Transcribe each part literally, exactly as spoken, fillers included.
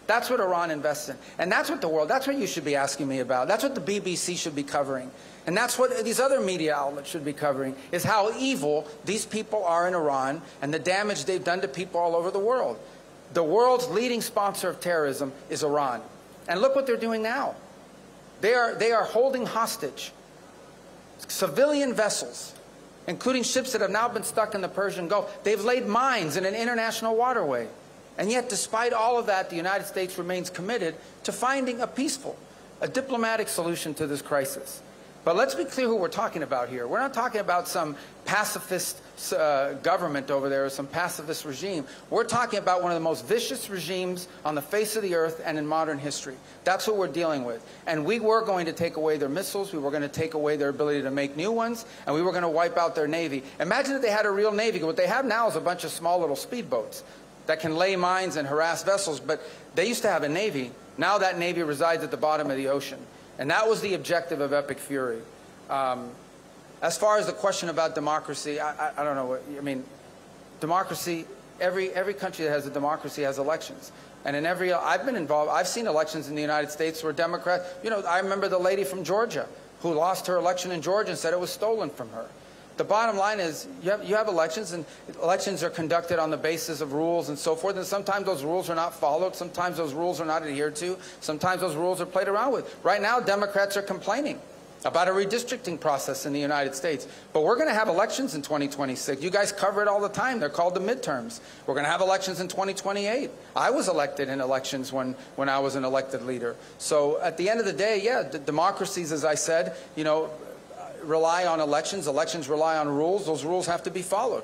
That's what Iran invests in. And that's what the world, that's what you should be asking me about. That's what the B B C should be covering. And that's what these other media outlets should be covering, is how evil these people are in Iran and the damage they've done to people all over the world. The world's leading sponsor of terrorism is Iran. And look what they're doing now. They are, they are holding hostage civilian vessels, including ships that have now been stuck in the Persian Gulf. They've laid mines in an international waterway. And yet, despite all of that, the United States remains committed to finding a peaceful, a diplomatic solution to this crisis. But let's be clear who we're talking about here. We're not talking about some pacifist uh, government over there or some pacifist regime. We're talking about one of the most vicious regimes on the face of the earth and in modern history. That's what we're dealing with. And we were going to take away their missiles. We were going to take away their ability to make new ones. And we were going to wipe out their Navy. Imagine if they had a real Navy. What they have now is a bunch of small little speedboats that can lay mines and harass vessels. But they used to have a Navy. Now that Navy resides at the bottom of the ocean. And that was the objective of Epic Fury. Um, as far as the question about democracy, I, I, I don't know what, I mean, democracy, every, every country that has a democracy has elections. And in every, I've been involved, I've seen elections in the United States where Democrats, you know, I remember the lady from Georgia who lost her election in Georgia and said it was stolen from her. The bottom line is you have, you have elections, and elections are conducted on the basis of rules and so forth, and sometimes those rules are not followed, sometimes those rules are not adhered to, sometimes those rules are played around with. Right now, Democrats are complaining about a redistricting process in the United States. But we're going to have elections in twenty twenty-six. You guys cover it all the time. They're called the midterms. We're going to have elections in twenty twenty-eight. I was elected in elections when, when I was an elected leader. So at the end of the day, yeah, the democracies, as I said, you know, rely on elections. Elections rely on rules. Those rules have to be followed.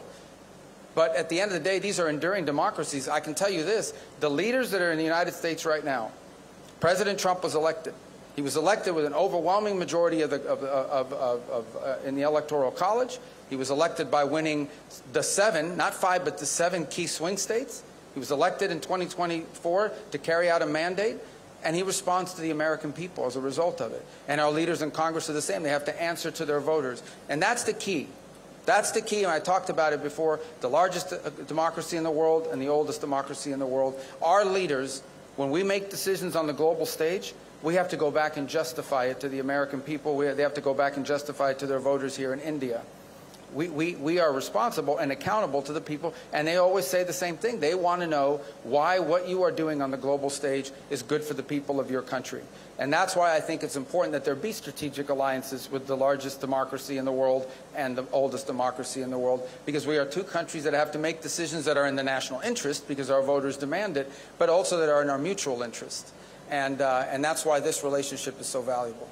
But at the end of the day, these are enduring democracies. I can tell you this, the leaders that are in the United States right now, President Trump was elected. He was elected with an overwhelming majority of the, of, of, of, of, uh, in the Electoral College. He was elected by winning the seven, not five, but the seven key swing states. He was elected in twenty twenty-four to carry out a mandate. And he responds to the American people as a result of it. And our leaders in Congress are the same. They have to answer to their voters. And that's the key. That's the key, and I talked about it before, the largest democracy in the world and the oldest democracy in the world. Our leaders, when we make decisions on the global stage, we have to go back and justify it to the American people. We, they have to go back and justify it to their voters here in India. We, we, we are responsible and accountable to the people, and they always say the same thing. They want to know why what you are doing on the global stage is good for the people of your country. And that's why I think it's important that there be strategic alliances with the largest democracy in the world and the oldest democracy in the world, because we are two countries that have to make decisions that are in the national interest because our voters demand it, but also that are in our mutual interest. And, uh, and that's why this relationship is so valuable.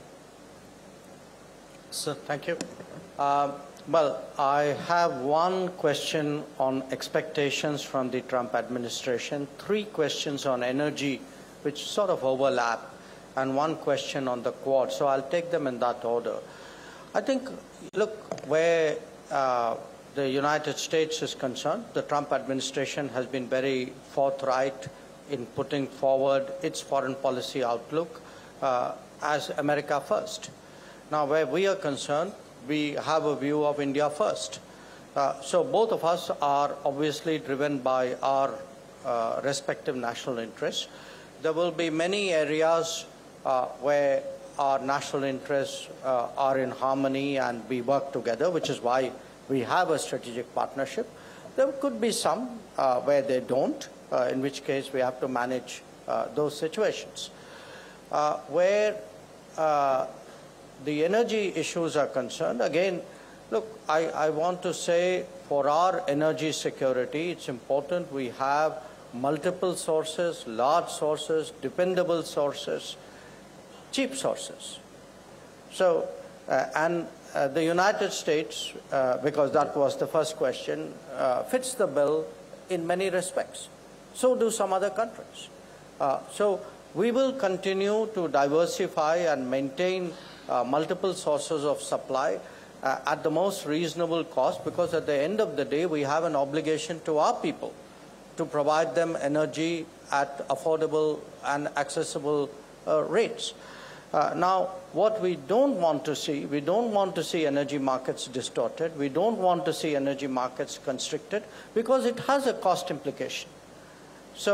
So, thank you. Uh, Well, I have one question on expectations from the Trump administration, three questions on energy, which sort of overlap, and one question on the Quad. So I'll take them in that order. I think, look, where uh, the United States is concerned, the Trump administration has been very forthright in putting forward its foreign policy outlook uh, as America first. Now, where we are concerned, we have a view of India first. Uh, so both of us are obviously driven by our uh, respective national interests. There will be many areas uh, where our national interests uh, are in harmony and we work together, which is why we have a strategic partnership. There could be some uh, where they don't, uh, in which case we have to manage uh, those situations. Uh, where uh, the energy issues are concerned, again, look, I, I want to say for our energy security, it's important we have multiple sources, large sources, dependable sources, cheap sources. So, uh, and uh, the United States, uh, because that was the first question, uh, fits the bill in many respects. So do some other countries. Uh, so we will continue to diversify and maintain Uh, multiple sources of supply uh, at the most reasonable cost, because at the end of the day we have an obligation to our people to provide them energy at affordable and accessible uh, rates. Uh, now, what we don't want to see, we don't want to see energy markets distorted, we don't want to see energy markets constricted, because it has a cost implication. So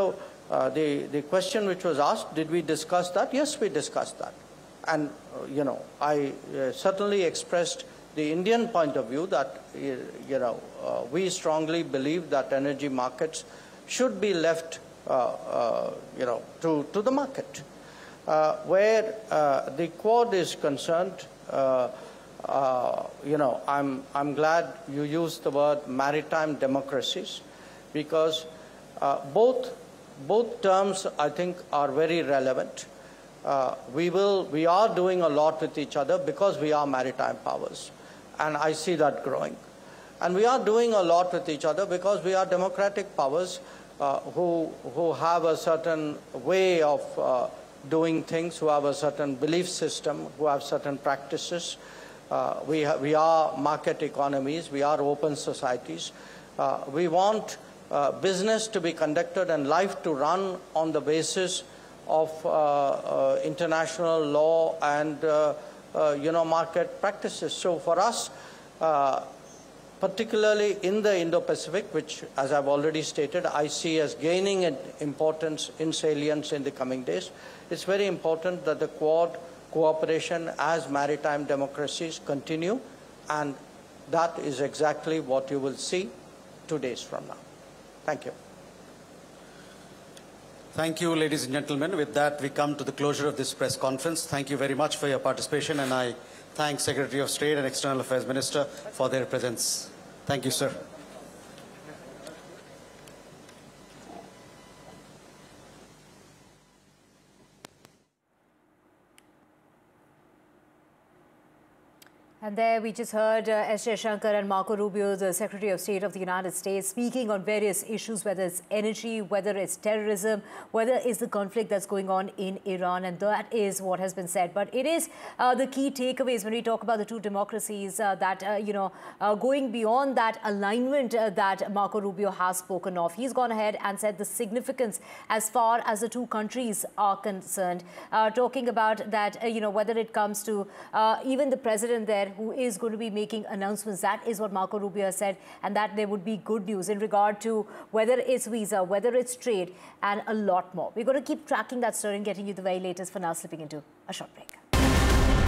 uh, the, the question which was asked, did we discuss that? Yes, we discussed that. And, uh, you know, I uh, certainly expressed the Indian point of view that, you know, uh, we strongly believe that energy markets should be left, uh, uh, you know, to, to the market. Uh, where uh, the Quad is concerned, uh, uh, you know, I'm, I'm glad you used the word maritime democracies, because uh, both, both terms, I think, are very relevant. Uh, we, will, we are doing a lot with each other because we are maritime powers, and I see that growing. And we are doing a lot with each other because we are democratic powers uh, who, who have a certain way of uh, doing things, who have a certain belief system, who have certain practices. Uh, we, we are market economies, we are open societies. Uh, we want uh, business to be conducted and life to run on the basis of uh, uh, international law and uh, uh, you know, market practices. So for us, uh, particularly in the Indo-Pacific, which, as I've already stated, I see as gaining in importance in salience in the coming days, it's very important that the Quad cooperation as maritime democracies continue, and that is exactly what you will see two days from now. Thank you. Thank you, ladies and gentlemen. With that, we come to the closure of this press conference. Thank you very much for your participation, and I thank Secretary of State and External Affairs Minister for their presence. Thank you, sir. And there we just heard uh, S. Jaishankar and Marco Rubio, the Secretary of State of the United States, speaking on various issues, whether it's energy, whether it's terrorism, whether it's the conflict that's going on in Iran. And that is what has been said. But it is uh, the key takeaways when we talk about the two democracies uh, that, uh, you know, uh, going beyond that alignment uh, that Marco Rubio has spoken of. He's gone ahead and said the significance as far as the two countries are concerned, uh, talking about that, uh, you know, whether it comes to uh, even the president there, who is going to be making announcements. That is what Marco Rubio has said, and that there would be good news in regard to whether it's visa, whether it's trade, and a lot more. We're going to keep tracking that story and getting you the very latest. For now, slipping into a short break.